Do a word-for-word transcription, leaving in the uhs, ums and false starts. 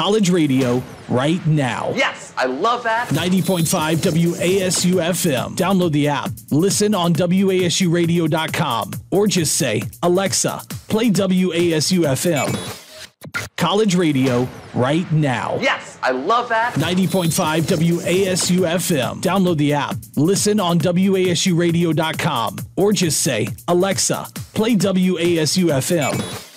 college radio right now. Yes, I love that. ninety point five W A S U F M. Download the app. Listen on W A S U radio dot com or just say, Alexa, play W A S U F M. College radio right now. Yes, I love that. ninety point five W A S U F M. Download the app. Listen on W A S U radio dot com or just say, Alexa, play W A S U F M.